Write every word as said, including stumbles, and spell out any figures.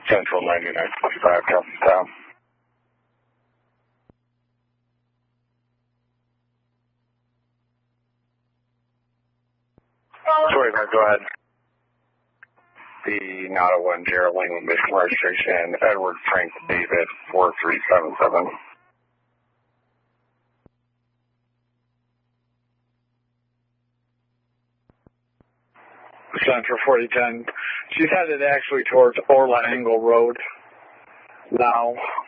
Central ninety-nine twenty-five, Kelsey Town. twenty-five, go ahead. The Nada one, Geraldine with mission registration, Edward Frank David, four three seven seven. Central forty ten. She's headed actually towards Orla Angle Road now.